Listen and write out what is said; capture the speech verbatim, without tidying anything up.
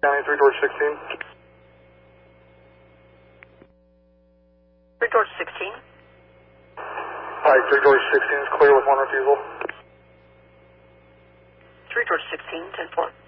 County, three George sixteen. three George sixteen. Hi, three George sixteen is clear with one refusal. three George sixteen, ten four.